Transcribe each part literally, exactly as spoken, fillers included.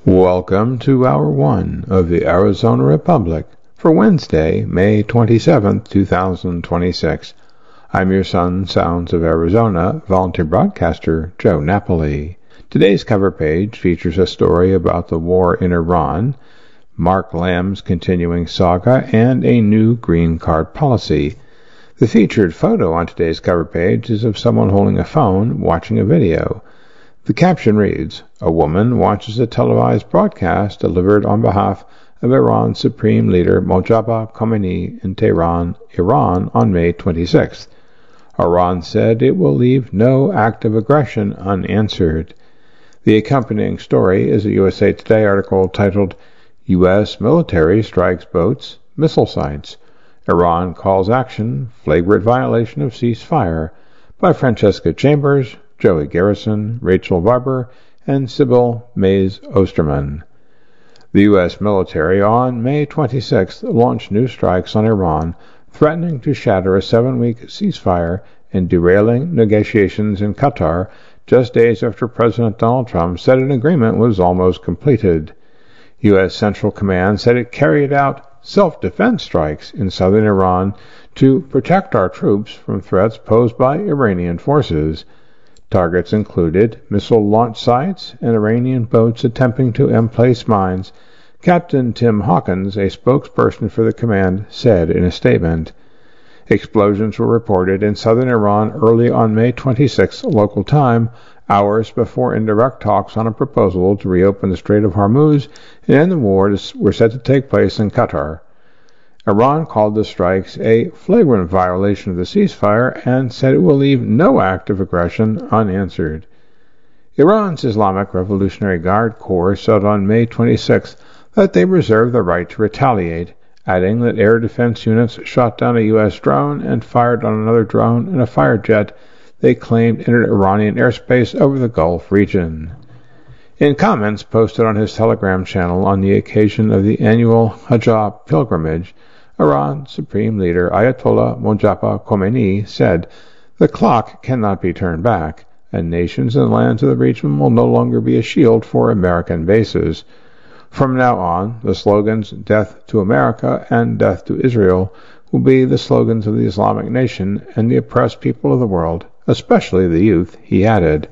Welcome to Hour one of the Arizona Republic for Wednesday, May twenty-seventh, two thousand twenty-six. I'm your son, Sounds of Arizona, volunteer broadcaster Joe Napoli. Today's cover page features a story about the war in Iran, Mark Lamb's continuing saga, and a new green card policy. The featured photo on today's cover page is of someone holding a phone watching a video. The caption reads, "A woman watches a televised broadcast delivered on behalf of Iran's Supreme Leader Mojtaba Khomeini in Tehran, Iran on May twenty-sixth. Iran said it will leave no act of aggression unanswered." The accompanying story is a U S A Today article titled, "U S Military Strikes Boats, Missile Sites. Iran Calls Action, Flagrant Violation of Ceasefire," by Francesca Chambers, Joey Garrison, Rachel Barber, and Sybil Mays Osterman. The U S military on May twenty-sixth launched new strikes on Iran, threatening to shatter a seven-week ceasefire and derailing negotiations in Qatar just days after President Donald Trump said an agreement was almost completed. U S Central Command said it carried out self-defense strikes in southern Iran to protect our troops from threats posed by Iranian forces. Targets included missile launch sites and Iranian boats attempting to emplace mines, Captain Tim Hawkins, a spokesperson for the command, said in a statement. Explosions were reported in southern Iran early on May twenty-sixth local time, hours before indirect talks on a proposal to reopen the Strait of Hormuz and end the war were set to take place in Qatar. Iran called the strikes a flagrant violation of the ceasefire and said it will leave no act of aggression unanswered. Iran's Islamic Revolutionary Guard Corps said on May twenty-sixth that they reserve the right to retaliate, adding that air defense units shot down a U S drone and fired on another drone and a fire jet they claimed entered Iranian airspace over the Gulf region. In comments posted on his Telegram channel on the occasion of the annual Hajj pilgrimage, Iran's Supreme Leader Ayatollah Mojtaba Khomeini said, "The clock cannot be turned back, and nations and lands of the region will no longer be a shield for American bases. From now on, the slogans 'Death to America' and 'Death to Israel' will be the slogans of the Islamic nation and the oppressed people of the world, especially the youth," he added.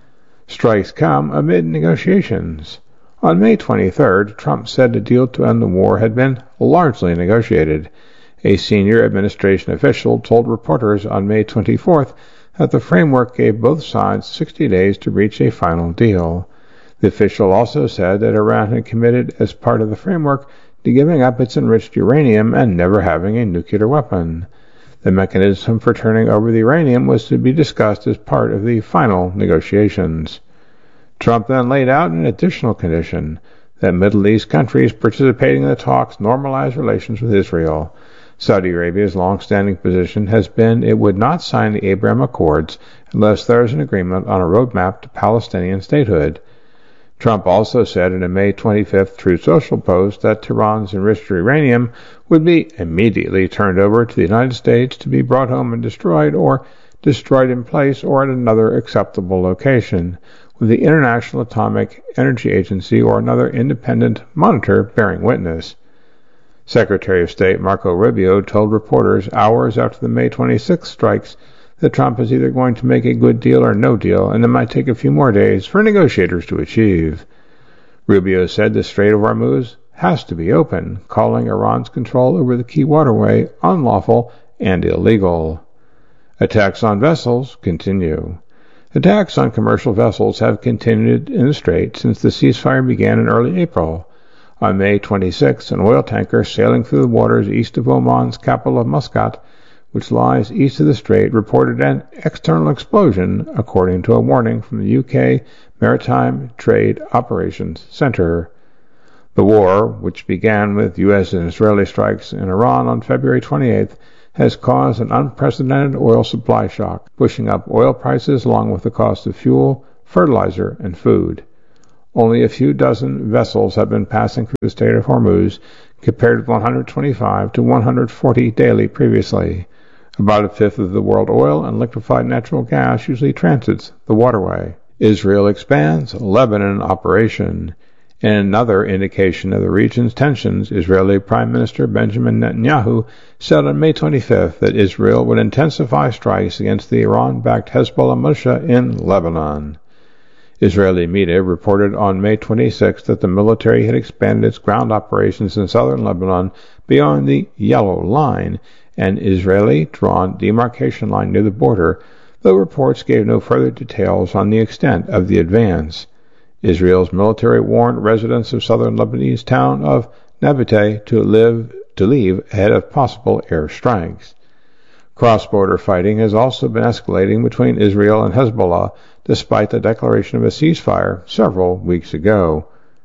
Strikes come amid negotiations. On May twenty-third, Trump said a deal to end the war had been largely negotiated. A senior administration official told reporters on May twenty-fourth that the framework gave both sides sixty days to reach a final deal. The official also said that Iran had committed as part of the framework to giving up its enriched uranium and never having a nuclear weapon. The mechanism for turning over the uranium was to be discussed as part of the final negotiations. Trump then laid out an additional condition, that Middle East countries participating in the talks normalize relations with Israel. Saudi Arabia's long-standing position has been it would not sign the Abraham Accords unless there is an agreement on a roadmap to Palestinian statehood. Trump also said in a May twenty-fifth Truth Social post that Tehran's enriched uranium would be immediately turned over to the United States to be brought home and destroyed, or destroyed in place or at another acceptable location, with the International Atomic Energy Agency or another independent monitor bearing witness. Secretary of State Marco Rubio told reporters hours after the May twenty-sixth strikes that Trump is either going to make a good deal or no deal, and it might take a few more days for negotiators to achieve. Rubio said the Strait of Hormuz has to be open, calling Iran's control over the key waterway unlawful and illegal. Attacks on vessels continue. Attacks on commercial vessels have continued in the Strait since the ceasefire began in early April. On May twenty-sixth, an oil tanker sailing through the waters east of Oman's capital of Muscat, which lies east of the Strait, reported an external explosion, according to a warning from the U K Maritime Trade Operations Centre. The war, which began with U S and Israeli strikes in Iran on February twenty-eighth, has caused an unprecedented oil supply shock, pushing up oil prices along with the cost of fuel, fertilizer, and food. Only a few dozen vessels have been passing through the Strait of Hormuz, compared with one hundred twenty-five to one hundred forty daily previously. About a fifth of the world oil and liquefied natural gas usually transits the waterway. Israel expands Lebanon operation. In another indication of the region's tensions, Israeli Prime Minister Benjamin Netanyahu said on May twenty-fifth that Israel would intensify strikes against the Iran-backed Hezbollah militia in Lebanon. Israeli media reported on May twenty-sixth that the military had expanded its ground operations in southern Lebanon beyond the Yellow Line, an Israeli-drawn demarcation line near the border, though reports gave no further details on the extent of the advance. Israel's military warned residents of southern Lebanese town of Nabateh to, live, to leave ahead of possible air strikes. Cross-border fighting has also been escalating between Israel and Hezbollah, despite the declaration of a ceasefire several weeks ago.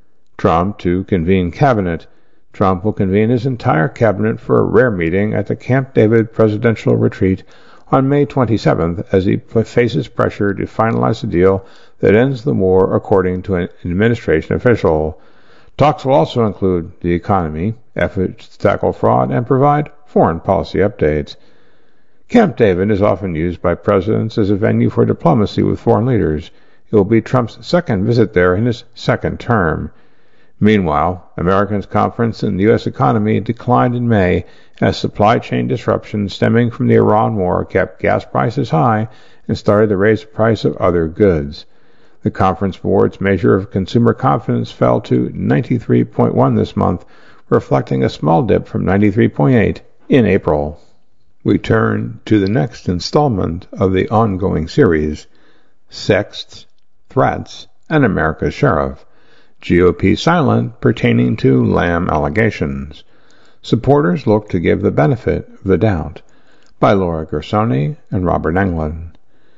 Trump to convene cabinet. Trump will convene his entire cabinet for a rare meeting at the Camp David presidential retreat on May twenty-seventh as he faces pressure to finalize a deal that ends the war, according to an administration official. Talks will also include the economy, efforts to tackle fraud, and provide foreign policy updates. Camp David is often used by presidents as a venue for diplomacy with foreign leaders. It will be Trump's second visit there in his second term. Meanwhile, Americans' confidence in the U S economy declined in May as supply chain disruptions stemming from the Iran war kept gas prices high and started to raise the price of other goods. The Conference Board's measure of consumer confidence fell to ninety-three point one this month, reflecting a small dip from ninety-three point eight in April. We turn to the next installment of the ongoing series, Sexts, Threats, and America's Sheriff. G O P silent pertaining to Lamb allegations. Supporters look to give the benefit of the doubt. By Laura Gersoni and Robert Englund.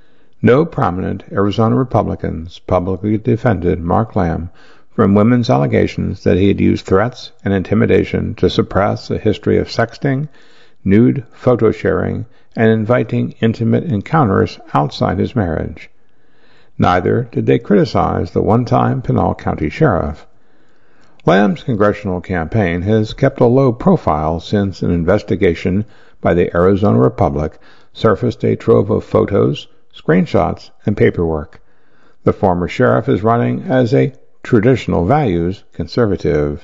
No prominent Arizona Republicans publicly defended Mark Lamb from women's allegations that he had used threats and intimidation to suppress a history of sexting, nude photo sharing, and inviting intimate encounters outside his marriage. Neither did they criticize the one-time Pinal County Sheriff. Lamb's congressional campaign has kept a low profile since an investigation by the Arizona Republic surfaced a trove of photos, screenshots, and paperwork. The former sheriff is running as a traditional values conservative.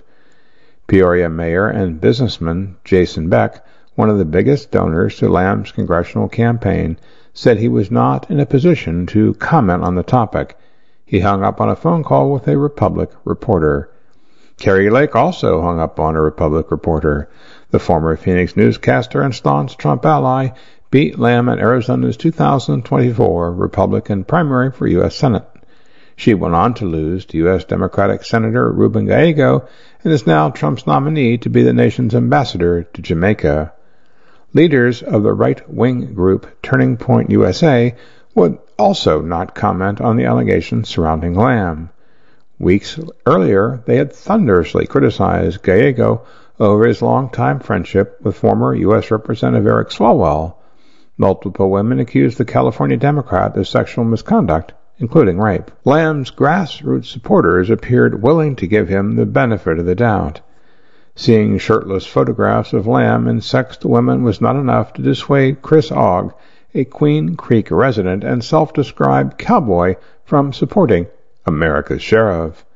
Peoria mayor and businessman Jason Beck, one of the biggest donors to Lamb's congressional campaign, said he was not in a position to comment on the topic. He hung up on a phone call with a Republic reporter. Kari Lake also hung up on a Republic reporter. The former Phoenix newscaster and staunch Trump ally beat Lamb in Arizona's two thousand twenty-four Republican primary for U S Senate. She went on to lose to U S Democratic Senator Ruben Gallego and is now Trump's nominee to be the nation's ambassador to Jamaica. Leaders of the right-wing group Turning Point U S A would also not comment on the allegations surrounding Lamb. Weeks earlier, they had thunderously criticized Gallego over his longtime friendship with former U S Representative Eric Swalwell. Multiple women accused the California Democrat of sexual misconduct, including rape. Lamb's grassroots supporters appeared willing to give him the benefit of the doubt. Seeing shirtless photographs of Lamb and sexed women was not enough to dissuade Chris Ogg, a Queen Creek resident and self-described cowboy, from supporting America's Sheriff.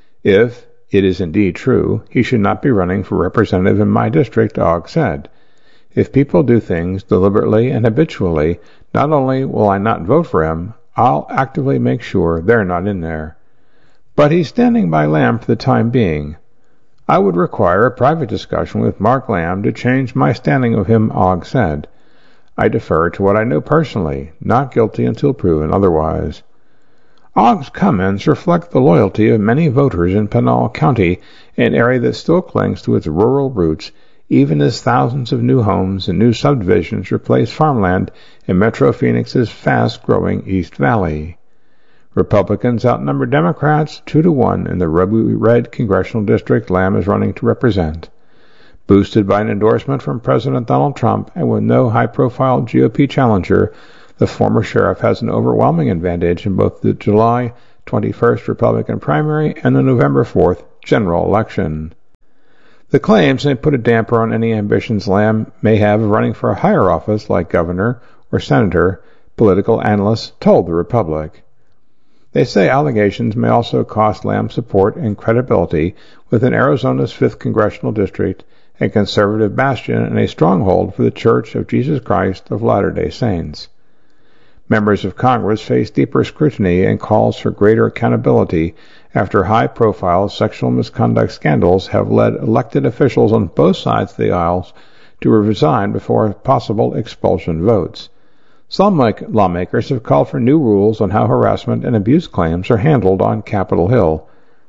If it is indeed true, he should not be running for representative in my district, Ogg said. If people do things deliberately and habitually, not only will I not vote for him, I'll actively make sure they're not in there. But he's standing by Lamb for the time being. I would require a private discussion with Mark Lamb to change my standing of him, Ogg said. I defer to what I know personally, not guilty until proven otherwise. Ogg's comments reflect the loyalty of many voters in Pinal County, an area that still clings to its rural roots, even as thousands of new homes and new subdivisions replace farmland in Metro Phoenix's fast-growing East Valley. Republicans outnumber Democrats two to one in the ruby-red congressional district Lamb is running to represent. Boosted by an endorsement from President Donald Trump and with no high-profile G O P challenger, the former sheriff has an overwhelming advantage in both the July twenty-first Republican primary and the November fourth general election. The claims may put a damper on any ambitions Lamb may have of running for a higher office like governor or senator, political analysts told the Republic. They say allegations may also cost Lamb support and credibility within Arizona's fifth Congressional District, a conservative bastion and a stronghold for the Church of Jesus Christ of Latter-day Saints. Members of Congress face deeper scrutiny and calls for greater accountability after high-profile sexual misconduct scandals have led elected officials on both sides of the aisles to resign before possible expulsion votes. Some lawmakers have called for new rules on how harassment and abuse claims are handled on Capitol Hill.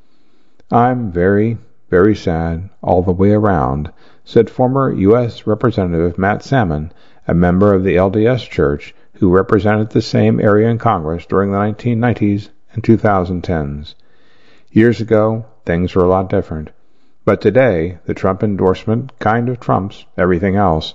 "I'm very, very sad all the way around," said former U S Representative Matt Salmon, a member of the L D S Church, who represented the same area in Congress during the nineteen nineties and twenty tens. Years ago, things were a lot different. But today, the Trump endorsement kind of trumps everything else.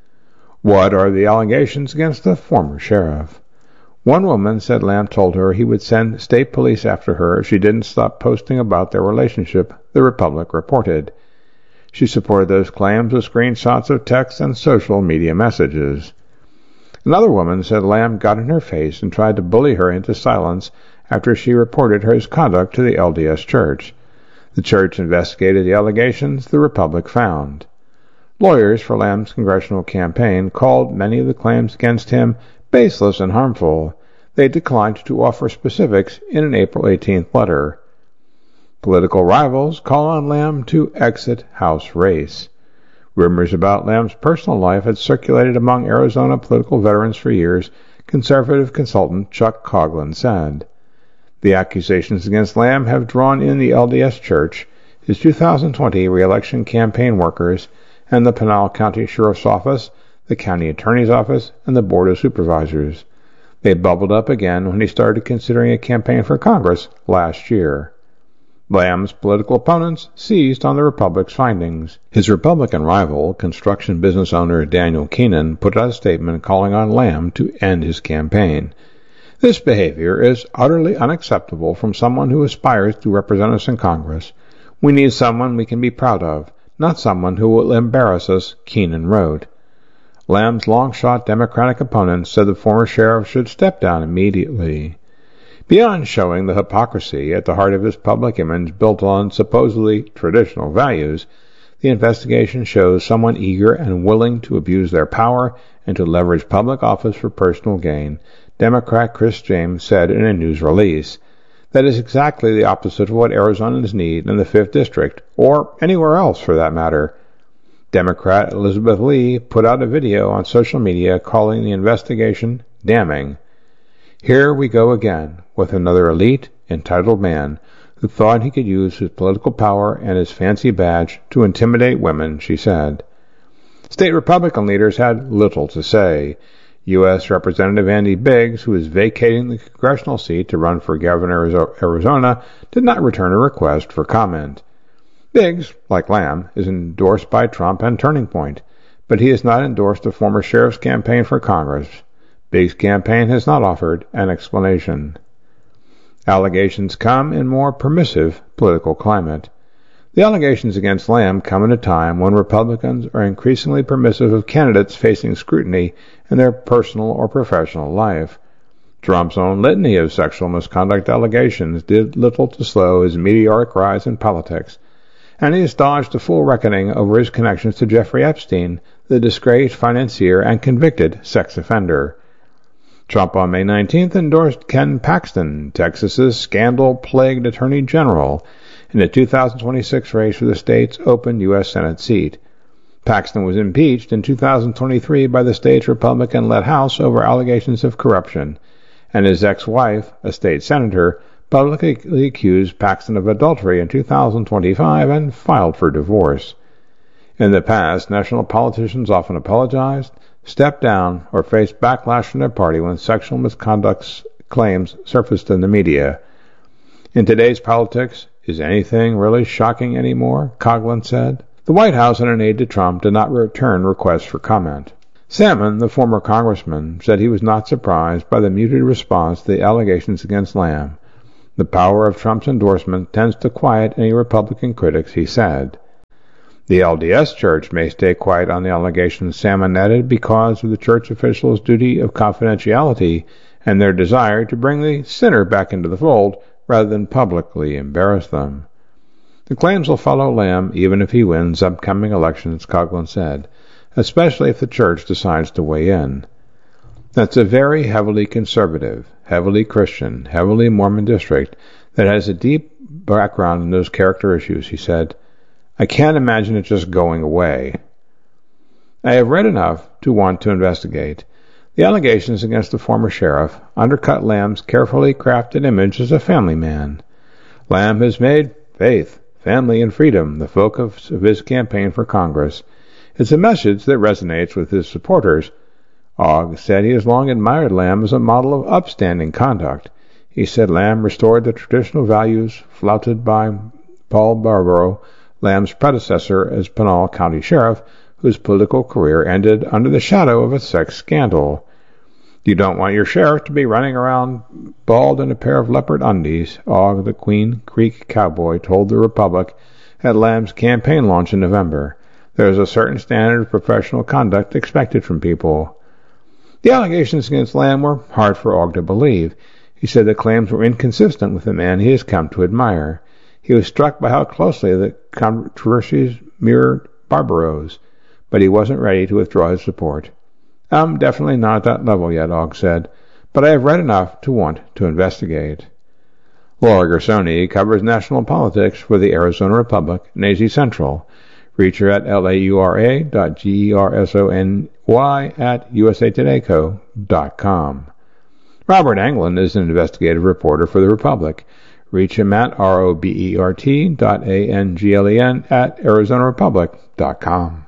What are the allegations against the former sheriff? One woman said Lamb told her he would send state police after her if she didn't stop posting about their relationship, the Republic reported. She supported those claims with screenshots of texts and social media messages. Another woman said Lamb got in her face and tried to bully her into silence after she reported his conduct to the L D S Church. The church investigated the allegations the Republic found. Lawyers for Lamb's congressional campaign called many of the claims against him baseless and harmful. They declined to offer specifics in an April eighteenth letter. Political rivals call on Lamb to exit House race. Rumors about Lamb's personal life had circulated among Arizona political veterans for years, conservative consultant Chuck Coughlin said. The accusations against Lamb have drawn in the L D S Church, his two thousand twenty re-election campaign workers, and the Pinal County Sheriff's Office, the County Attorney's Office, and the Board of Supervisors. They bubbled up again when he started considering a campaign for Congress last year. Lamb's political opponents seized on the Republic's findings. His Republican rival, construction business owner Daniel Keenan, put out a statement calling on Lamb to end his campaign. This behavior is utterly unacceptable from someone who aspires to represent us in Congress. We need someone we can be proud of, not someone who will embarrass us, Keenan wrote. Lamb's long-shot Democratic opponents said the former sheriff should step down immediately. Beyond showing the hypocrisy at the heart of his public image built on supposedly traditional values, the investigation shows someone eager and willing to abuse their power and to leverage public office for personal gain, Democrat Chris James said in a news release. That is exactly the opposite of what Arizonans need in the fifth District, or anywhere else for that matter. Democrat Elizabeth Lee put out a video on social media calling the investigation damning. Here we go again, with another elite, entitled man who thought he could use his political power and his fancy badge to intimidate women, she said. State Republican leaders had little to say. U S Representative Andy Biggs, who is vacating the congressional seat to run for governor of Arizona, did not return a request for comment. Biggs, like Lamb, is endorsed by Trump and Turning Point, but he has not endorsed the former sheriff's campaign for Congress. Biggs' campaign has not offered an explanation. Allegations come in more permissive political climate. The allegations against Lamb come at a time when Republicans are increasingly permissive of candidates facing scrutiny in their personal or professional life. Trump's own litany of sexual misconduct allegations did little to slow his meteoric rise in politics, and he has dodged a full reckoning over his connections to Jeffrey Epstein, the disgraced financier and convicted sex offender. Trump on May nineteenth endorsed Ken Paxton, Texas's scandal-plagued Attorney General, in the two thousand twenty-six race for the state's open U S Senate seat. Paxton was impeached in two thousand twenty-three by the state's Republican-led House over allegations of corruption, and his ex-wife, a state senator, publicly accused Paxton of adultery in two thousand twenty-five and filed for divorce. In the past, national politicians often apologized, stepped down, or faced backlash from their party when sexual misconduct claims surfaced in the media. In today's politics, is anything really shocking anymore? Coughlin said. The White House and an aide to Trump did not return requests for comment. Salmon, the former congressman, said he was not surprised by the muted response to the allegations against Lamb. The power of Trump's endorsement tends to quiet any Republican critics, he said. The L D S Church may stay quiet on the allegations Salmon netted because of the church official's duty of confidentiality and their desire to bring the sinner back into the fold rather than publicly embarrass them. The claims will follow Lamb even if he wins upcoming elections, Coughlin said, especially if the church decides to weigh in. That's a very heavily conservative, heavily Christian, heavily Mormon district that has a deep background in those character issues, he said. I can't imagine it just going away. I have read enough to want to investigate. The allegations against the former sheriff undercut Lamb's carefully crafted image as a family man. Lamb has made faith, family, and freedom the focus of his campaign for Congress. It's a message that resonates with his supporters. Ogg said he has long admired Lamb as a model of upstanding conduct. He said Lamb restored the traditional values flouted by Paul Barbaro, Lamb's predecessor as Pinal County Sheriff, whose political career ended under the shadow of a sex scandal. You don't want your sheriff to be running around bald in a pair of leopard undies, Ogg, the Queen Creek cowboy, told the Republic at Lamb's campaign launch in November. There is a certain standard of professional conduct expected from people. The allegations against Lamb were hard for Ogg to believe. He said the claims were inconsistent with the man he has come to admire. He was struck by how closely the controversies mirrored Barbaro's, but he wasn't ready to withdraw his support. I'm definitely not at that level yet, Ogg said, but I have read enough to want to investigate. Laura Gersony covers national politics for the Arizona Republic and A Z Central. Reach her at laura dot gersony at usatodayco dot com. Robert Anglin is an investigative reporter for the Republic. Reach him at robert dot anglen at arizona republic dot com.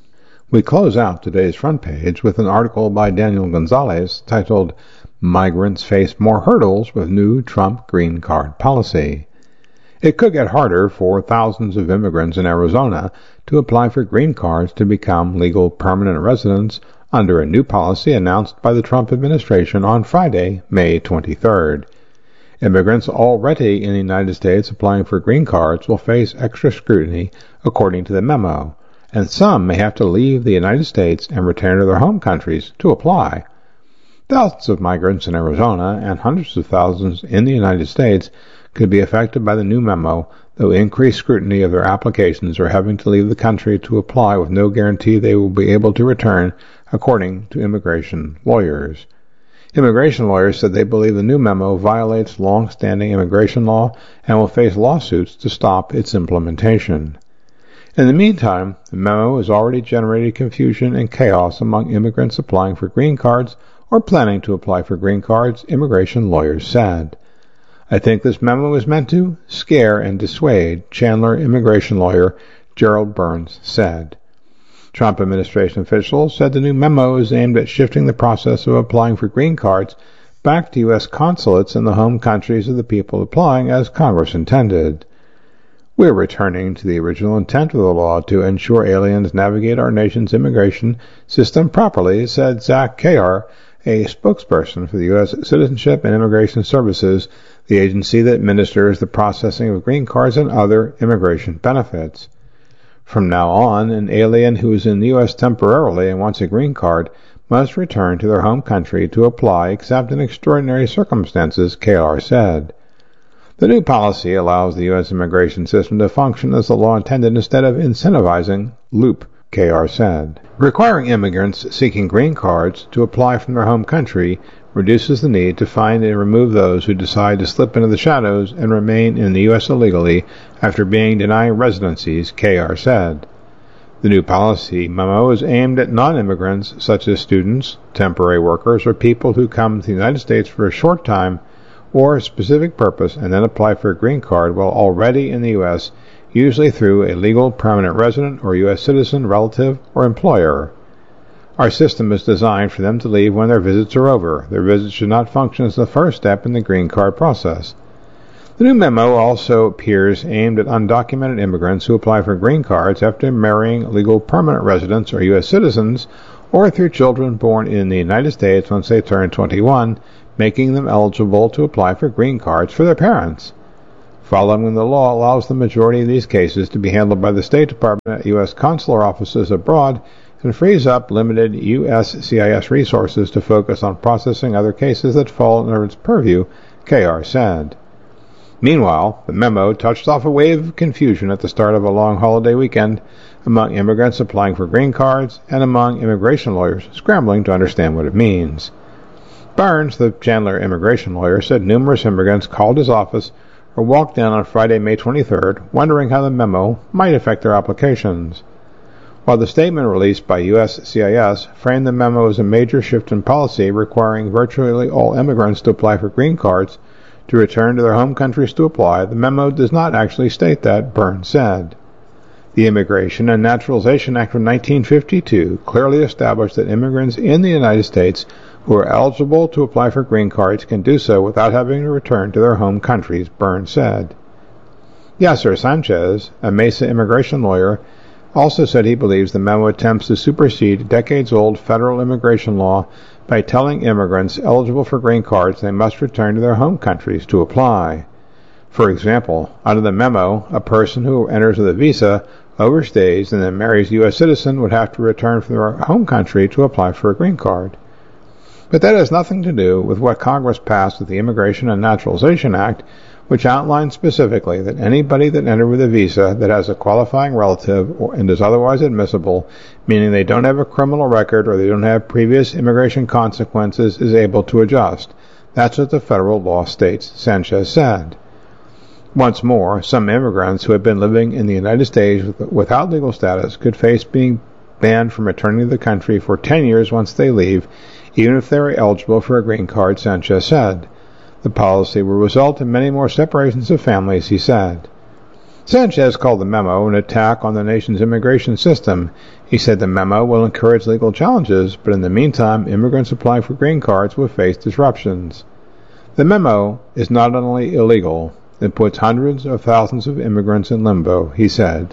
We close out today's front page with an article by Daniel Gonzalez titled Migrants Face More Hurdles with New Trump Green Card Policy. It could get harder for thousands of immigrants in Arizona to apply for green cards to become legal permanent residents under a new policy announced by the Trump administration on Friday, May twenty-third. Immigrants already in the United States applying for green cards will face extra scrutiny, according to the memo, and some may have to leave the United States and return to their home countries to apply. Thousands of migrants in Arizona and hundreds of thousands in the United States could be affected by the new memo, though increased scrutiny of their applications or having to leave the country to apply with no guarantee they will be able to return, according to immigration lawyers. Immigration lawyers said they believe the new memo violates long-standing immigration law and will face lawsuits to stop its implementation. In the meantime, the memo has already generated confusion and chaos among immigrants applying for green cards or planning to apply for green cards, immigration lawyers said. I think this memo is meant to scare and dissuade, Chandler immigration lawyer Gerald Burns said. Trump administration officials said the new memo is aimed at shifting the process of applying for green cards back to U S consulates in the home countries of the people applying as Congress intended. We're returning to the original intent of the law to ensure aliens navigate our nation's immigration system properly, said Zach Kayar, a spokesperson for the U S Citizenship and Immigration Services, the agency that administers the processing of green cards and other immigration benefits. From now on, an alien who is in the U S temporarily and wants a green card must return to their home country to apply except in extraordinary circumstances, K R said. The new policy allows the U S immigration system to function as the law intended instead of incentivizing loop, K R said. Requiring immigrants seeking green cards to apply from their home country reduces the need to find and remove those who decide to slip into the shadows and remain in the U S illegally after being denied residencies, K R said. The new policy memo is aimed at non-immigrants such as students, temporary workers, or people who come to the United States for a short time or a specific purpose and then apply for a green card while already in the U S, usually through a legal permanent resident or U S citizen, relative, or employer. Our system is designed for them to leave when their visits are over. Their visits should not function as the first step in the green card process. The new memo also appears aimed at undocumented immigrants who apply for green cards after marrying legal permanent residents or U S citizens or through children born in the United States once they turn twenty-one, making them eligible to apply for green cards for their parents. Following the law allows the majority of these cases to be handled by the State Department at U S consular offices abroad and frees up limited U S C I S resources to focus on processing other cases that fall under its purview, K R said. Meanwhile, the memo touched off a wave of confusion at the start of a long holiday weekend among immigrants applying for green cards and among immigration lawyers scrambling to understand what it means. Burns, the Chandler immigration lawyer, said numerous immigrants called his office or walked in on Friday, May twenty-third, wondering how the memo might affect their applications. While the statement released by U S C I S framed the memo as a major shift in policy requiring virtually all immigrants to apply for green cards to return to their home countries to apply, the memo does not actually state that, Burns said. The Immigration and Naturalization Act of nineteen fifty-two clearly established that immigrants in the United States who are eligible to apply for green cards can do so without having to return to their home countries, Burns said. Yasser Sanchez, a Mesa immigration lawyer, also said he believes the memo attempts to supersede decades-old federal immigration law by telling immigrants eligible for green cards they must return to their home countries to apply. For example, under the memo, a person who enters with a visa, overstays, and then marries a U S citizen would have to return from their home country to apply for a green card. But that has nothing to do with what Congress passed with the Immigration and Naturalization Act, which outlines specifically that anybody that entered with a visa that has a qualifying relative or, and is otherwise admissible, meaning they don't have a criminal record or they don't have previous immigration consequences, is able to adjust. That's what the federal law states, Sanchez said. Once more, some immigrants who have been living in the United States without legal status could face being banned from returning to the country for ten years once they leave, even if they are eligible for a green card, Sanchez said. The policy will result in many more separations of families, he said. Sanchez called the memo an attack on the nation's immigration system. He said the memo will encourage legal challenges, but in the meantime, immigrants applying for green cards will face disruptions. The memo is not only illegal, it puts hundreds of thousands of immigrants in limbo, he said.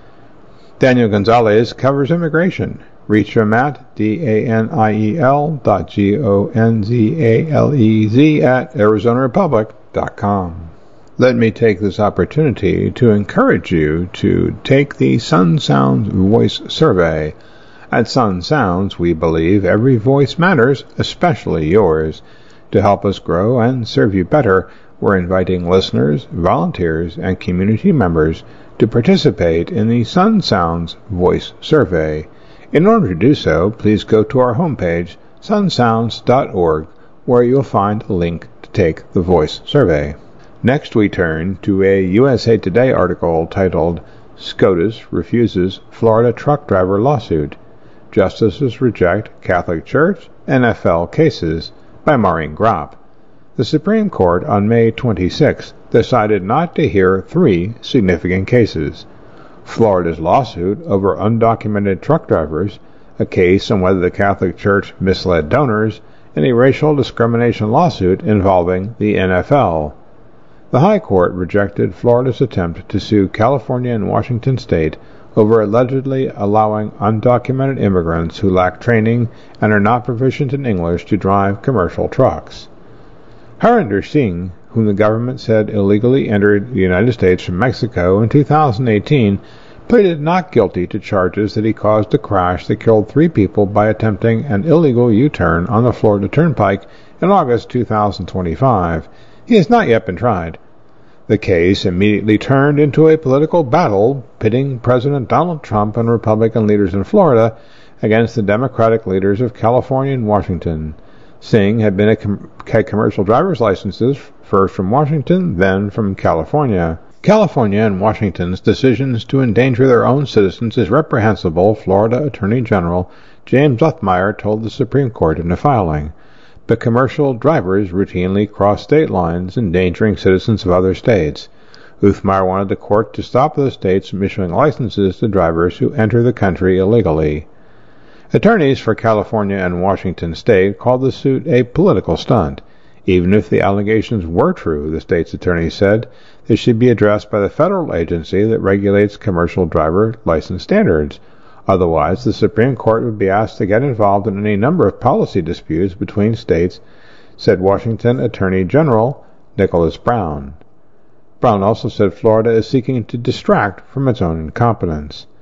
Daniel Gonzalez covers immigration. Reach him at D A N I E L dot G O N Z A L E Z at Arizona Republic dot com. Let me take this opportunity to encourage you to take the Sun Sounds Voice Survey. At Sun Sounds, we believe every voice matters, especially yours. To help us grow and serve you better, we're inviting listeners, volunteers, and community members to participate in the Sun Sounds Voice Survey. In order to do so, please go to our homepage, sun sounds dot org, where you'll find a link to take the voice survey. Next, we turn to a U S A Today article titled, SCOTUS Refuses Florida Truck Driver Lawsuit. Justices Reject Catholic Church N F L Cases, by Maureen Gropp. The Supreme Court on May twenty-sixth decided not to hear three significant cases. Florida's lawsuit over undocumented truck drivers, a case on whether the Catholic Church misled donors, and a racial discrimination lawsuit involving the N F L. The High Court rejected Florida's attempt to sue California and Washington State over allegedly allowing undocumented immigrants who lack training and are not proficient in English to drive commercial trucks. Harinder Singh, whom the government said illegally entered the United States from Mexico in two thousand eighteen, pleaded not guilty to charges that he caused a crash that killed three people by attempting an illegal U-turn on the Florida Turnpike in August two thousand twenty-five. He has not yet been tried. The case immediately turned into a political battle pitting President Donald Trump and Republican leaders in Florida against the Democratic leaders of California and Washington. Singh had been a com- had commercial driver's licenses, first from Washington, then from California. California and Washington's decisions to endanger their own citizens is reprehensible, Florida Attorney General James Uthmire told the Supreme Court in a filing. But commercial drivers routinely cross state lines, endangering citizens of other states. Uthmire wanted the court to stop those states from issuing licenses to drivers who enter the country illegally. Attorneys for California and Washington State called the suit a political stunt. Even if the allegations were true, the state's attorney said, they should be addressed by the federal agency that regulates commercial driver license standards. Otherwise, the Supreme Court would be asked to get involved in any number of policy disputes between states, said Washington Attorney General Nicholas Brown. Brown also said Florida is seeking to distract from its own incompetence.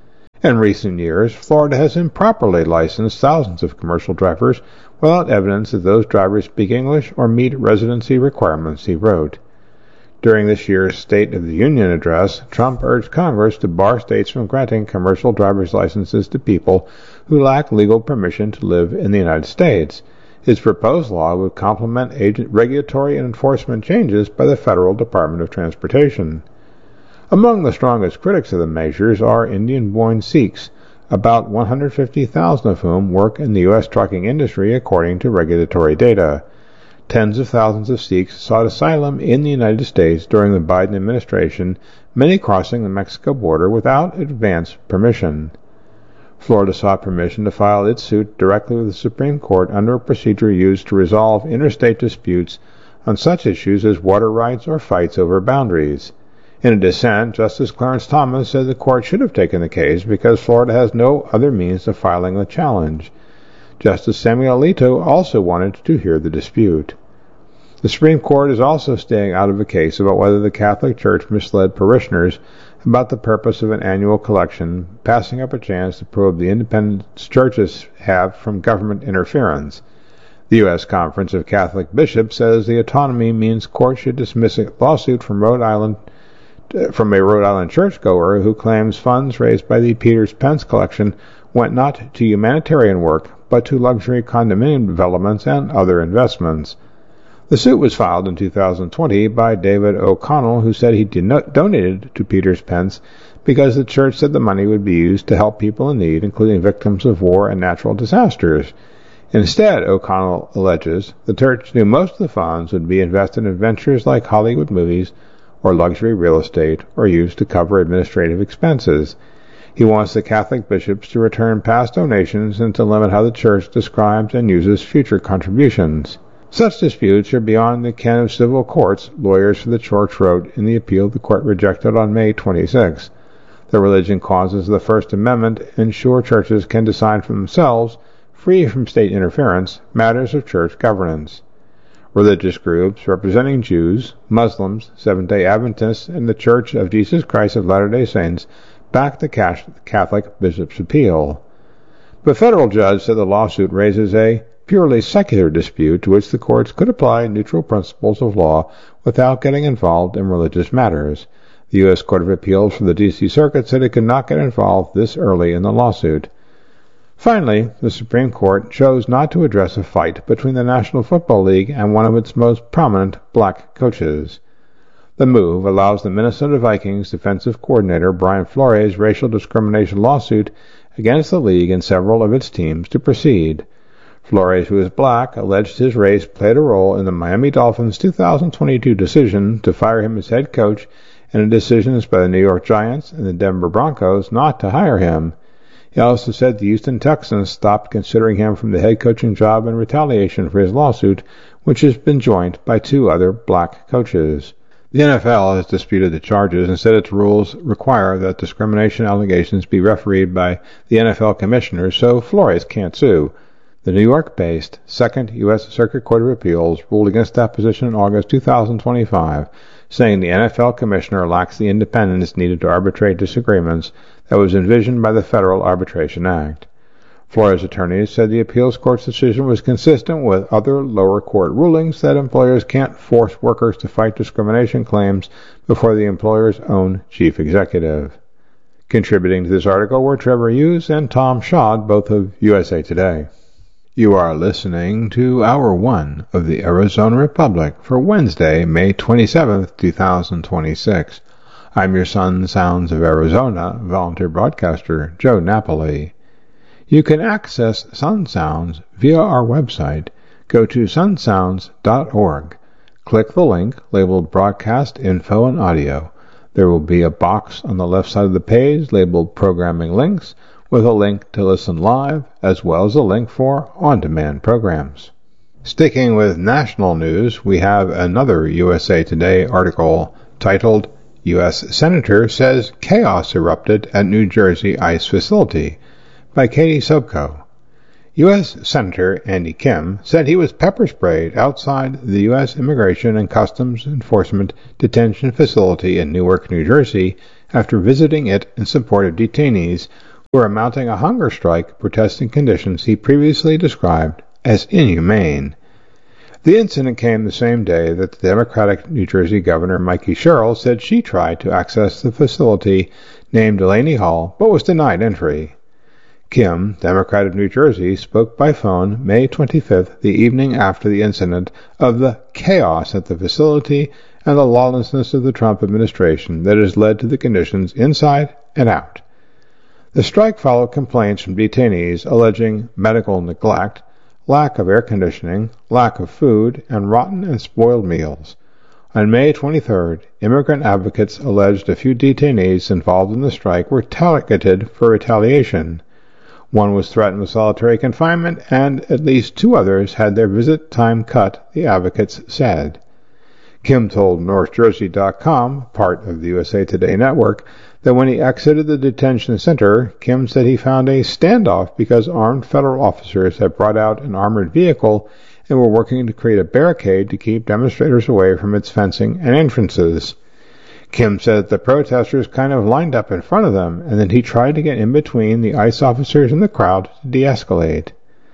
In recent years, Florida has improperly licensed thousands of commercial drivers without evidence that those drivers speak English or meet residency requirements, he wrote. During this year's State of the Union address, Trump urged Congress to bar states from granting commercial driver's licenses to people who lack legal permission to live in the United States. His proposed law would complement agent regulatory and enforcement changes by the Federal Department of Transportation. Among the strongest critics of the measures are Indian-born Sikhs, about one hundred fifty thousand of whom work in the U S trucking industry according to regulatory data. Tens of thousands of Sikhs sought asylum in the United States during the Biden administration, many crossing the Mexico border without advance permission. Florida sought permission to file its suit directly with the Supreme Court under a procedure used to resolve interstate disputes on such issues as water rights or fights over boundaries. In a dissent, Justice Clarence Thomas said the court should have taken the case because Florida has no other means of filing the challenge. Justice Samuel Alito also wanted to hear the dispute. The Supreme Court is also staying out of a case about whether the Catholic Church misled parishioners about the purpose of an annual collection, passing up a chance to probe the independence churches have from government interference. The U S Conference of Catholic Bishops says the autonomy means courts should dismiss a lawsuit from Rhode Island from a Rhode Island churchgoer who claims funds raised by the Peters Pence collection went not to humanitarian work, but to luxury condominium developments and other investments. The suit was filed in two thousand twenty by David O'Connell, who said he did not donated to Peters Pence because the church said the money would be used to help people in need, including victims of war and natural disasters. Instead, O'Connell alleges, the church knew most of the funds would be invested in ventures like Hollywood movies or luxury real estate, or used to cover administrative expenses. He wants the Catholic bishops to return past donations and to limit how the church describes and uses future contributions. Such disputes are beyond the ken of civil courts, lawyers for the church wrote in the appeal the court rejected on May twenty-sixth. The religion causes of the First Amendment ensure churches can decide for themselves, free from state interference, matters of church governance. Religious groups representing Jews, Muslims, Seventh-day Adventists, and the Church of Jesus Christ of Latter-day Saints backed the Catholic bishop's appeal. The federal judge said the lawsuit raises a purely secular dispute to which the courts could apply neutral principles of law without getting involved in religious matters. The U S Court of Appeals for the D C Circuit said it could not get involved this early in the lawsuit. Finally, the Supreme Court chose not to address a fight between the National Football League and one of its most prominent black coaches. The move allows the Minnesota Vikings defensive coordinator Brian Flores' racial discrimination lawsuit against the league and several of its teams to proceed. Flores, who is black, alleged his race played a role in the Miami Dolphins' two thousand twenty-two decision to fire him as head coach and in decisions by the New York Giants and the Denver Broncos not to hire him. He also said the Houston Texans stopped considering him from the head coaching job in retaliation for his lawsuit, which has been joined by two other black coaches. The N F L has disputed the charges and said its rules require that discrimination allegations be refereed by the N F L commissioners, so Flores can't sue. The New York-based Second U S Circuit Court of Appeals ruled against that position in August two thousand twenty-five, saying the N F L commissioner lacks the independence needed to arbitrate disagreements that was envisioned by the Federal Arbitration Act. Flores' attorneys said the appeals court's decision was consistent with other lower court rulings that employers can't force workers to fight discrimination claims before the employer's own chief executive. Contributing to this article were Trevor Hughes and Tom Schad, both of U S A Today. You are listening to Hour one of the Arizona Republic for Wednesday, May twenty-seventh, two thousand twenty-six. I'm your Sun Sounds of Arizona volunteer broadcaster, Joe Napoli. You can access Sun Sounds via our website. Go to sun sounds dot org. Click the link labeled Broadcast Info and Audio. There will be a box on the left side of the page labeled Programming Links, with a link to listen live, as well as a link for on-demand programs. Sticking with national news, we have another U S A Today article titled, U S Senator Says Chaos Erupted at New Jersey ICE Facility, by Katie Sobko. U S Senator Andy Kim said he was pepper sprayed outside the U S Immigration and Customs Enforcement Detention Facility in Newark, New Jersey, after visiting it in support of detainees were mounting a hunger strike protesting conditions he previously described as inhumane. The incident came the same day that the Democratic New Jersey Governor Mikie Sherrill said she tried to access the facility named Delaney Hall but was denied entry. Kim, Democrat of New Jersey, spoke by phone May twenty-fifth, the evening after the incident, of the chaos at the facility and the lawlessness of the Trump administration that has led to the conditions inside and out. The strike followed complaints from detainees alleging medical neglect, lack of air conditioning, lack of food, and rotten and spoiled meals. On May twenty-third, immigrant advocates alleged a few detainees involved in the strike were targeted for retaliation. One was threatened with solitary confinement, and at least two others had their visit time cut, the advocates said. Kim told North Jersey dot com, part of the U S A Today network, that when he exited the detention center, Kim said he found a standoff because armed federal officers had brought out an armored vehicle and were working to create a barricade to keep demonstrators away from its fencing and entrances. Kim said that the protesters kind of lined up in front of them, and that he tried to get in between the ICE officers and the crowd to de-escalate.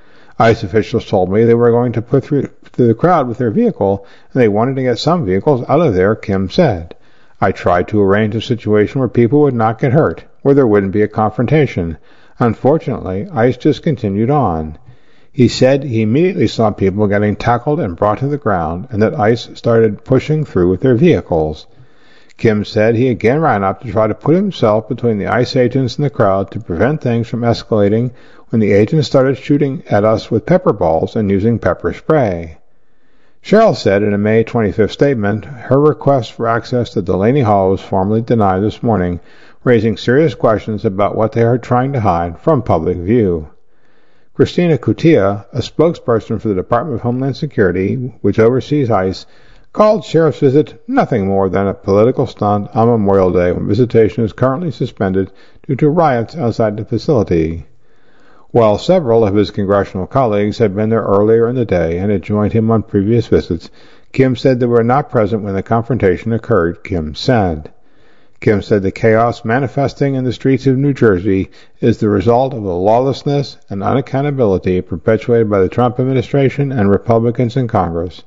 ICE officials told me they were going to put through, through the crowd with their vehicle, and they wanted to get some vehicles out of there, Kim said. I tried to arrange a situation where people would not get hurt, where there wouldn't be a confrontation. Unfortunately, ICE just continued on. He said he immediately saw people getting tackled and brought to the ground, and that ICE started pushing through with their vehicles. Kim said he again ran up to try to put himself between the ICE agents and the crowd to prevent things from escalating when the agents started shooting at us with pepper balls and using pepper spray. Sherrill said in a May twenty-fifth statement her request for access to Delaney Hall was formally denied this morning, raising serious questions about what they are trying to hide from public view. Christina Cutia, a spokesperson for the Department of Homeland Security, which oversees ICE, called Sheriff's visit nothing more than a political stunt on Memorial Day when visitation is currently suspended due to riots outside the facility. While several of his congressional colleagues had been there earlier in the day and had joined him on previous visits, Kim said they were not present when the confrontation occurred, Kim said. Kim said the chaos manifesting in the streets of New Jersey is the result of the lawlessness and unaccountability perpetuated by the Trump administration and Republicans in Congress.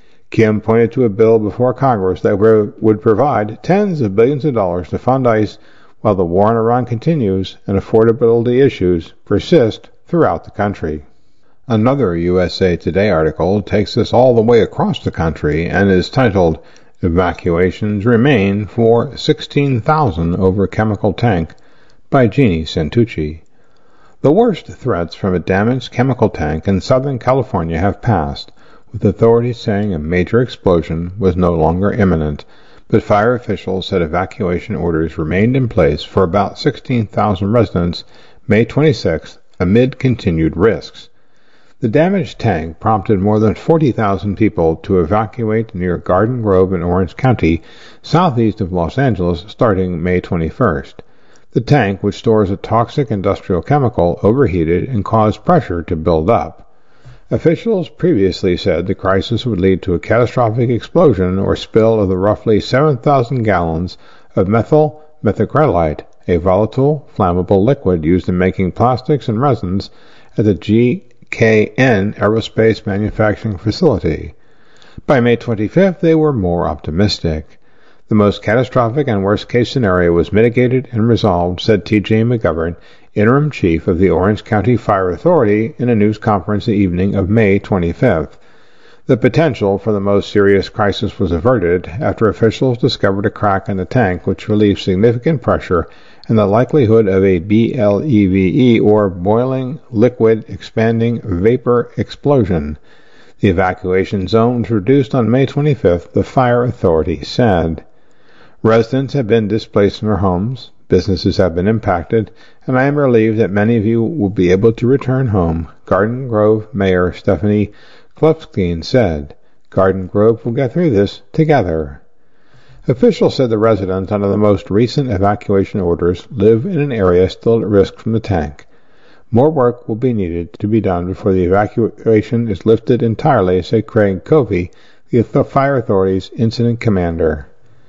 Kim pointed to a bill before Congress that would provide tens of billions of dollars to fund ICE while the war in Iran continues and affordability issues persist throughout the country. Another U S A Today article takes us all the way across the country and is titled, Evacuations Remain for sixteen thousand Over Chemical Tank by Jeannie Santucci. The worst threats from a damaged chemical tank in Southern California have passed, with authorities saying a major explosion was no longer imminent, but fire officials said evacuation orders remained in place for about sixteen thousand residents May twenty-sixth amid continued risks. The damaged tank prompted more than forty thousand people to evacuate near Garden Grove in Orange County, southeast of Los Angeles, starting May twenty-first. The tank, which stores a toxic industrial chemical, overheated and caused pressure to build up. Officials previously said the crisis would lead to a catastrophic explosion or spill of the roughly seven thousand gallons of methyl methacrylate, a volatile, flammable liquid used in making plastics and resins at the G K N Aerospace Manufacturing Facility. By May twenty-fifth, they were more optimistic. The most catastrophic and worst-case scenario was mitigated and resolved, said T J McGovern, interim chief of the Orange County Fire Authority, in a news conference the evening of May twenty-fifth. The potential for the most serious crisis was averted after officials discovered a crack in the tank which relieved significant pressure and the likelihood of a B L E V E, or boiling liquid expanding vapor explosion. The evacuation zone was reduced on May twenty-fifth, the fire authority said. Residents have been displaced from their homes, businesses have been impacted, and I am relieved that many of you will be able to return home, Garden Grove Mayor Stephanie Klopstein said. Garden Grove will get through this together. Officials said the residents under the most recent evacuation orders live in an area still at risk from the tank. More work will be needed to be done before the evacuation is lifted entirely, said Craig Covey, the Fire Authority's incident commander.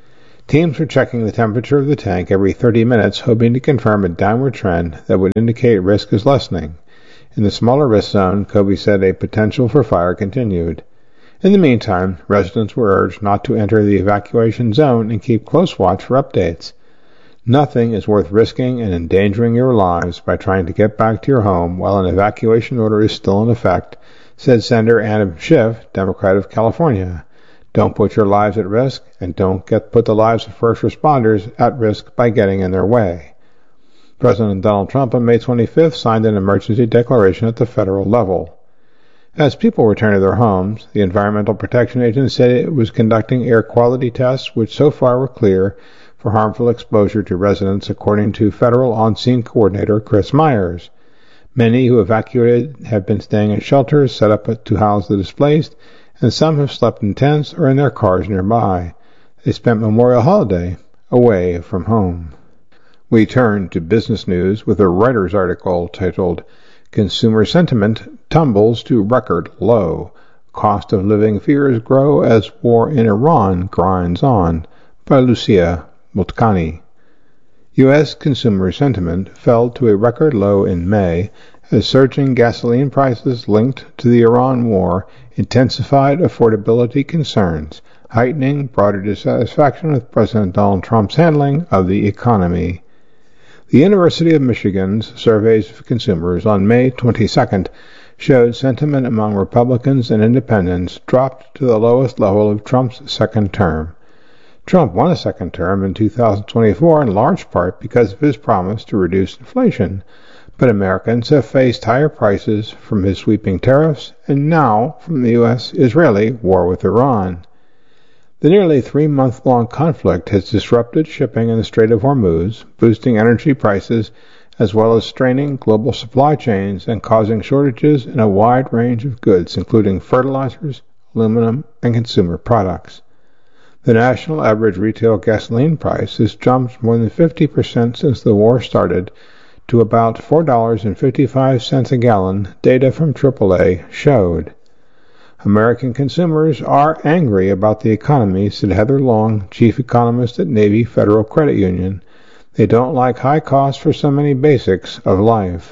Teams were checking the temperature of the tank every thirty minutes, hoping to confirm a downward trend that would indicate risk is lessening. In the smaller risk zone, Kobe said a potential for fire continued. In the meantime, residents were urged not to enter the evacuation zone and keep close watch for updates. Nothing is worth risking and endangering your lives by trying to get back to your home while an evacuation order is still in effect, said Senator Adam Schiff, Democrat of California. Don't put your lives at risk, and don't get put the lives of first responders at risk by getting in their way. President Donald Trump on May twenty-fifth signed an emergency declaration at the federal level. As people return to their homes, the Environmental Protection Agency said it was conducting air quality tests which so far were clear for harmful exposure to residents, according to federal on-scene coordinator Chris Myers. Many who evacuated have been staying in shelters set up to house the displaced, and some have slept in tents or in their cars nearby. They spent Memorial Holiday away from home. We turn to business news with a Reuters article titled, Consumer Sentiment Tumbles to Record Low. Cost of Living Fears Grow as War in Iran Grinds On, by Lucia Multkani. U S consumer sentiment fell to a record low in May as surging gasoline prices linked to the Iran war intensified affordability concerns, heightening broader dissatisfaction with President Donald Trump's handling of the economy. The University of Michigan's surveys of consumers on May twenty-second showed sentiment among Republicans and independents dropped to the lowest level of Trump's second term. Trump won a second term in two thousand twenty-four in large part because of his promise to reduce inflation, but Americans have faced higher prices from his sweeping tariffs and now from the U S Israeli war with Iran. The nearly three-month-long conflict has disrupted shipping in the Strait of Hormuz, boosting energy prices as well as straining global supply chains and causing shortages in a wide range of goods, including fertilizers, aluminum, and consumer products. The national average retail gasoline price has jumped more than fifty percent since the war started to about four dollars and fifty-five cents a gallon, data from triple A showed. American consumers are angry about the economy, said Heather Long, chief economist at Navy Federal Credit Union. They don't like high costs for so many basics of life.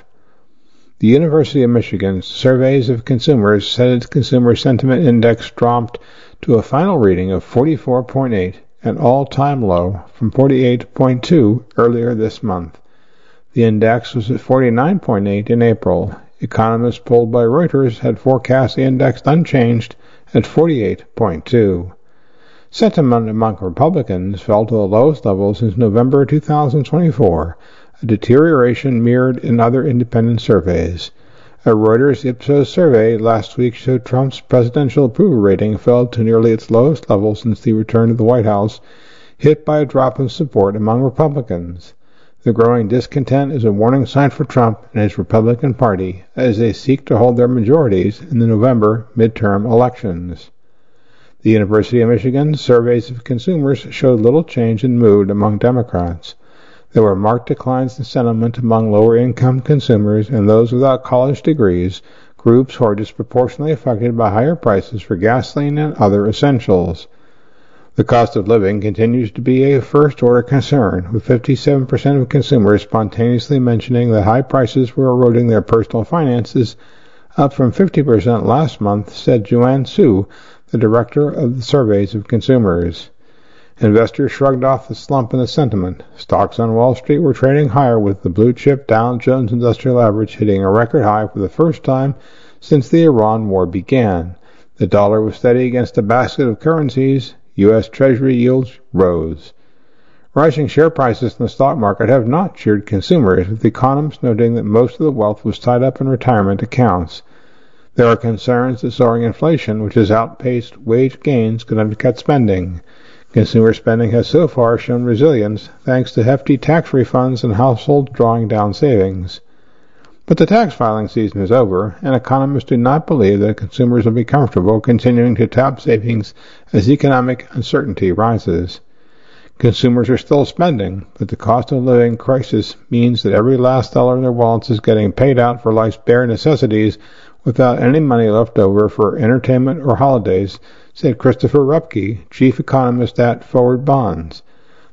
The University of Michigan's surveys of consumers said its consumer sentiment index dropped to a final reading of forty-four point eight, an all-time low from forty-eight point two earlier this month. The index was at forty-nine point eight in April. Economists polled by Reuters had forecast the index unchanged at forty-eight point two. Sentiment among Republicans fell to the lowest level since November two thousand twenty-four, a deterioration mirrored in other independent surveys. A Reuters Ipsos survey last week showed Trump's presidential approval rating fell to nearly its lowest level since the return to the White House, hit by a drop in support among Republicans. The growing discontent is a warning sign for Trump and his Republican Party as they seek to hold their majorities in the November midterm elections. The University of Michigan surveys of consumers showed little change in mood among Democrats. There were marked declines in sentiment among lower-income consumers and those without college degrees, groups who are disproportionately affected by higher prices for gasoline and other essentials. The cost of living continues to be a first-order concern, with fifty-seven percent of consumers spontaneously mentioning that high prices were eroding their personal finances, up from fifty percent last month, said Joanne Su, the director of the surveys of consumers. Investors shrugged off the slump in the sentiment. Stocks on Wall Street were trading higher, with the blue-chip Dow Jones Industrial Average hitting a record high for the first time since the Iran war began. The dollar was steady against a basket of currencies. U S Treasury yields rose. Rising share prices in the stock market have not cheered consumers, with economists noting that most of the wealth was tied up in retirement accounts. There are concerns that soaring inflation, which has outpaced wage gains, could undercut spending. Consumer spending has so far shown resilience thanks to hefty tax refunds and households drawing down savings. But the tax filing season is over, and economists do not believe that consumers will be comfortable continuing to tap savings as economic uncertainty rises. Consumers are still spending, but the cost of living crisis means that every last dollar in their wallets is getting paid out for life's bare necessities without any money left over for entertainment or holidays, said Christopher Rupke, chief economist at Forward Bonds.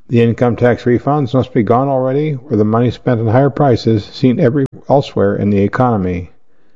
The income tax refunds must be gone already, or the money spent on higher prices seen every elsewhere in the economy.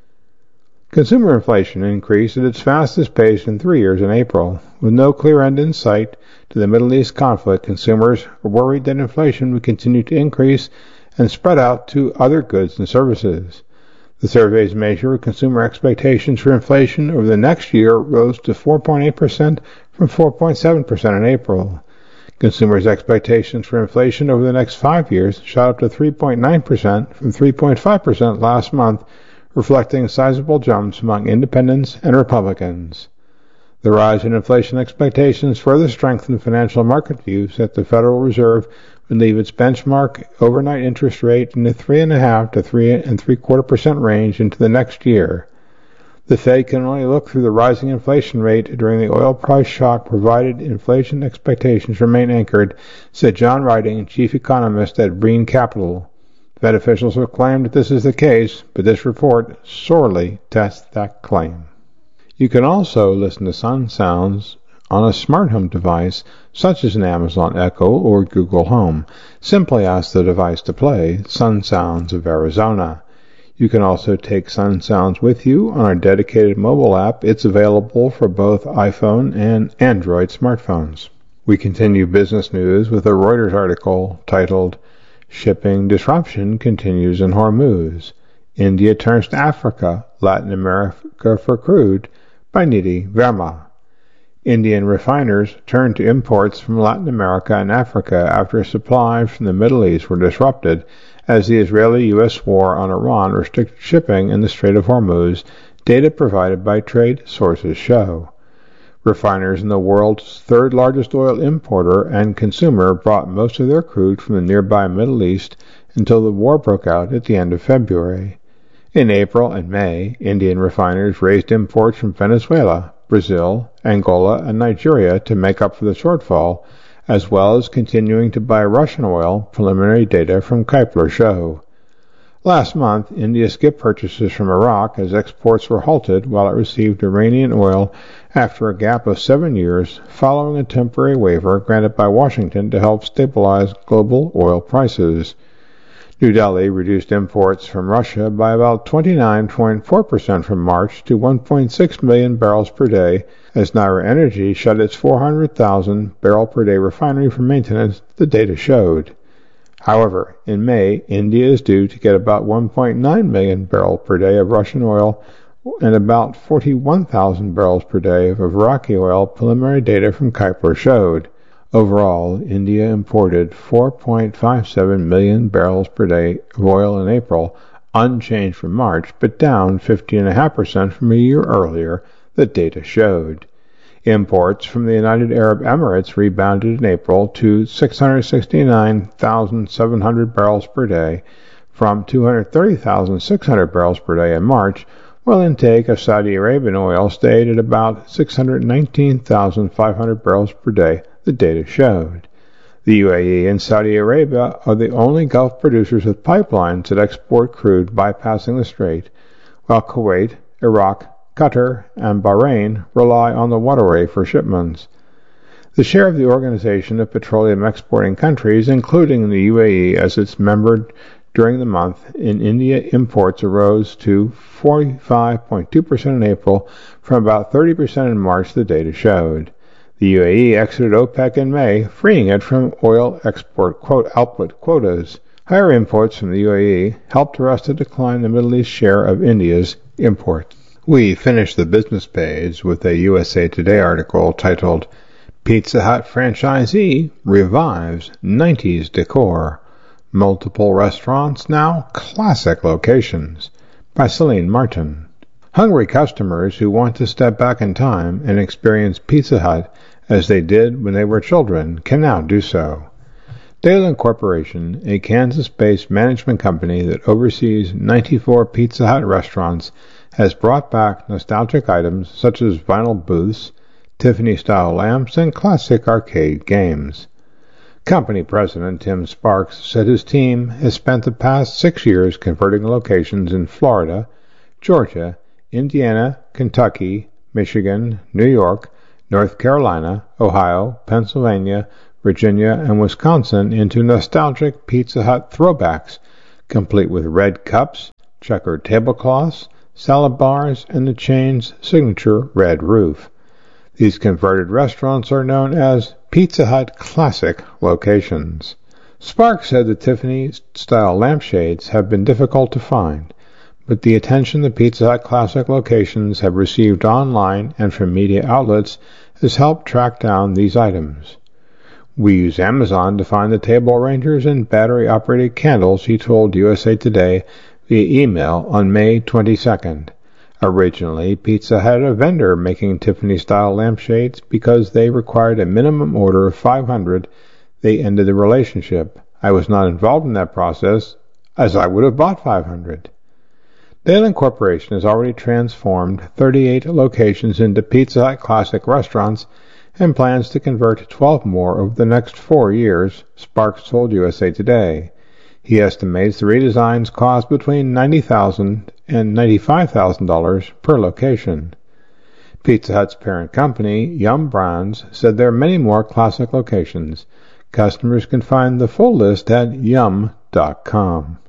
Consumer inflation increased at its fastest pace in three years in April. With no clear end in sight to the Middle East conflict, consumers are worried that inflation would continue to increase and spread out to other goods and services. The survey's measure of consumer expectations for inflation over the next year rose to four point eight percent from four point seven percent in April. Consumers' expectations for inflation over the next five years shot up to three point nine percent from three point five percent last month, reflecting sizable jumps among independents and Republicans. The rise in inflation expectations further strengthened financial market views that the Federal Reserve would leave its benchmark overnight interest rate in the three and a half to three and three quarter percent range into the next year. The Fed can only look through the rising inflation rate during the oil price shock provided inflation expectations remain anchored, said John Riding, chief economist at Brean Capital. Fed officials have claimed that this is the case, but this report sorely tests that claim. You can also listen to Sun Sounds on a smart home device such as an Amazon Echo or Google Home. Simply ask the device to play Sun Sounds of Arizona. You can also take Sun Sounds with you on our dedicated mobile app. It's available for both iPhone and Android smartphones. We continue business news with a Reuters article titled, Shipping Disruption Continues in Hormuz. India Turns to Africa, Latin America for Crude, by Nidhi Verma. Indian refiners turned to imports from Latin America and Africa after supplies from the Middle East were disrupted as the Israeli-U S war on Iran restricted shipping in the Strait of Hormuz, data provided by trade sources show. Refiners in the world's third-largest oil importer and consumer brought most of their crude from the nearby Middle East until the war broke out at the end of February. In April and May, Indian refiners raised imports from Venezuela, Brazil, Angola, and Nigeria to make up for the shortfall, as well as continuing to buy Russian oil, preliminary data from Kepler show. Last month, India skipped purchases from Iraq as exports were halted while it received Iranian oil after a gap of seven years following a temporary waiver granted by Washington to help stabilize global oil prices. New Delhi reduced imports from Russia by about twenty-nine point four percent from March to one point six million barrels per day as Naira Energy shut its four hundred thousand barrel per day refinery for maintenance, the data showed. However, in May, India is due to get about one point nine million barrel per day of Russian oil and about forty-one thousand barrels per day of Iraqi oil, preliminary data from Kepler showed. Overall, India imported four point five seven million barrels per day of oil in April, unchanged from March, but down fifteen point five percent from a year earlier, the data showed. Imports from the United Arab Emirates rebounded in April to six hundred sixty-nine thousand seven hundred barrels per day from two hundred thirty thousand six hundred barrels per day in March, while intake of Saudi Arabian oil stayed at about six hundred nineteen thousand five hundred barrels per day, the data showed. The U A E and Saudi Arabia are the only Gulf producers with pipelines that export crude bypassing the strait, while Kuwait, Iraq, Qatar, and Bahrain rely on the waterway for shipments. The share of the Organization of Petroleum Exporting Countries, including the U A E as its member during the month, in India imports arose to forty-five point two percent in April from about thirty percent in March, the data showed. The U A E exited OPEC in May, freeing it from oil export quote, output quotas. Higher imports from the U A E helped arrest a decline in the Middle East share of India's imports. We finish the business page with a U S A Today article titled, Pizza Hut Franchisee Revives nineties Decor. Multiple restaurants now classic locations, by Celine Martin. Hungry customers who want to step back in time and experience Pizza Hut as they did when they were children can now do so. Dayland Corporation, a Kansas-based management company that oversees ninety-four Pizza Hut restaurants, has brought back nostalgic items such as vinyl booths, Tiffany-style lamps, and classic arcade games. Company President Tim Sparks said his team has spent the past six years converting locations in Florida, Georgia, Indiana, Kentucky, Michigan, New York, North Carolina, Ohio, Pennsylvania, Virginia, and Wisconsin into nostalgic Pizza Hut throwbacks, complete with red cups, checkered tablecloths, salad bars, and the chain's signature red roof. These converted restaurants are known as Pizza Hut Classic locations. Spark said the Tiffany-style lampshades have been difficult to find, but the attention the Pizza Hut Classic locations have received online and from media outlets has helped track down these items. We use Amazon to find the table arrangers and battery-operated candles, he told U S A Today via email on May twenty-second. Originally, Pizza had a vendor making Tiffany-style lampshades because they required a minimum order of five hundred. They ended the relationship. I was not involved in that process, as I would have bought five hundred. Daland Corporation has already transformed thirty-eight locations into Pizza Hut Classic restaurants and plans to convert twelve more over the next four years, Sparks told U S A Today. He estimates the redesigns cost between ninety thousand dollars and ninety-five thousand dollars per location. Pizza Hut's parent company, Yum Brands, said there are many more classic locations. Customers can find the full list at yum dot com.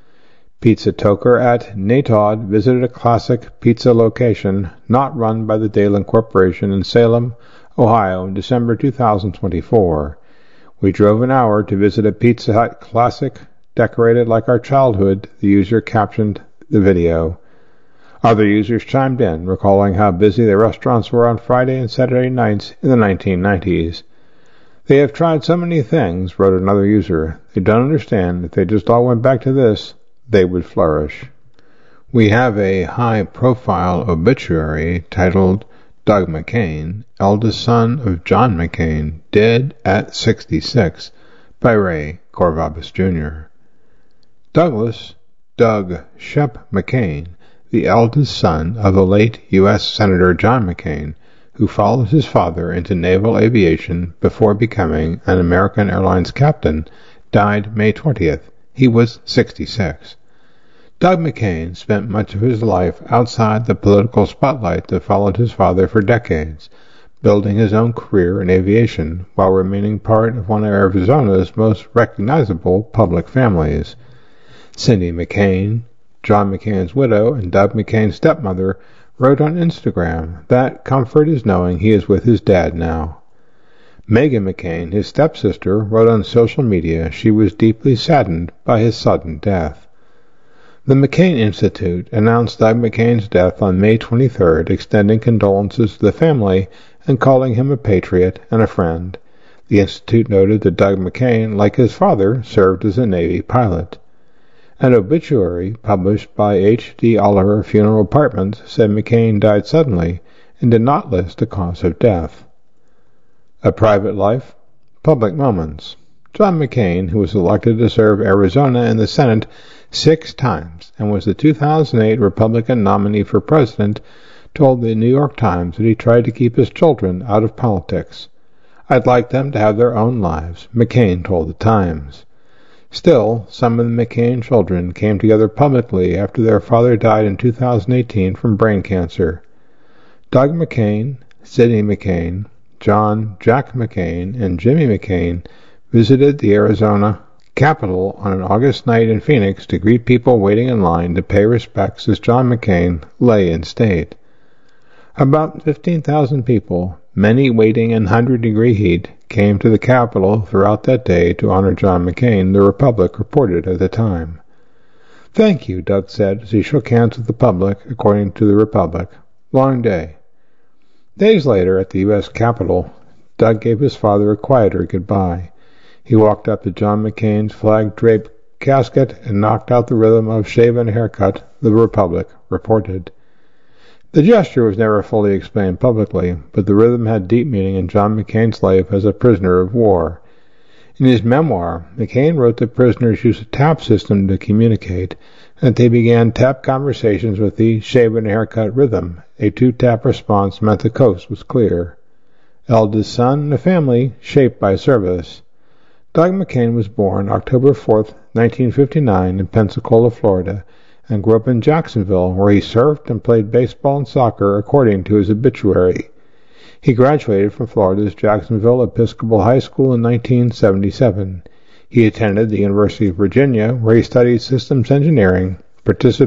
Pizza Toker at Natod visited a classic pizza location not run by the Daland Corporation in Salem, Ohio in December two thousand twenty-four. We drove an hour to visit a Pizza Hut Classic decorated like our childhood, the user captioned the video. Other users chimed in, recalling how busy the restaurants were on Friday and Saturday nights in the nineteen nineties. They have tried so many things, wrote another user. They don't understand. If they just all went back to this, they would flourish. We have a high-profile obituary titled Doug McCain, eldest son of John McCain, dead at sixty-six, by Ray Corvallis Junior Douglas Doug Shep McCain, the eldest son of the late U S Senator John McCain, who followed his father into naval aviation before becoming an American Airlines captain, died May twentieth. He was sixty-six. Doug McCain spent much of his life outside the political spotlight that followed his father for decades, building his own career in aviation while remaining part of one of Arizona's most recognizable public families. Cindy McCain, John McCain's widow and Doug McCain's stepmother, wrote on Instagram that comfort is knowing he is with his dad now. Megan McCain, his stepsister, wrote on social media she was deeply saddened by his sudden death. The McCain Institute announced Doug McCain's death on May twenty-third, extending condolences to the family and calling him a patriot and a friend. The Institute noted that Doug McCain, like his father, served as a Navy pilot. An obituary published by H D Oliver Funeral Apartments said McCain died suddenly and did not list the cause of death. A private life, public moments. John McCain, who was elected to serve Arizona in the Senate six times and was the two thousand eight Republican nominee for president, told the New York Times that he tried to keep his children out of politics. I'd like them to have their own lives, McCain told the Times. Still, some of the McCain children came together publicly after their father died in two thousand eighteen from brain cancer. Doug McCain, Sidney McCain, John Jack McCain, and Jimmy McCain visited the Arizona Capitol on an August night in Phoenix to greet people waiting in line to pay respects as John McCain lay in state. About fifteen thousand people, many waiting in hundred-degree heat, came to the Capitol throughout that day to honor John McCain, the Republic reported at the time. Thank you, Doug said as he shook hands with the public, according to the Republic. Long day. Days later, at the U S Capitol, Doug gave his father a quieter goodbye. He walked up to John McCain's flag-draped casket and knocked out the rhythm of Shave and Haircut, the Republic reported. The gesture was never fully explained publicly, but the rhythm had deep meaning in John McCain's life as a prisoner of war. In his memoir, McCain wrote that prisoners used a tap system to communicate, and that they began tap conversations with the shave and haircut rhythm. A two-tap response meant the coast was clear. Eldest son in a family shaped by service. Doug McCain was born October fourth, nineteen fifty-nine, in Pensacola, Florida, and grew up in Jacksonville, where he surfed and played baseball and soccer according to his obituary. He graduated from Florida's Jacksonville Episcopal High School in nineteen seventy-seven. He attended the University of Virginia, where he studied systems engineering, participated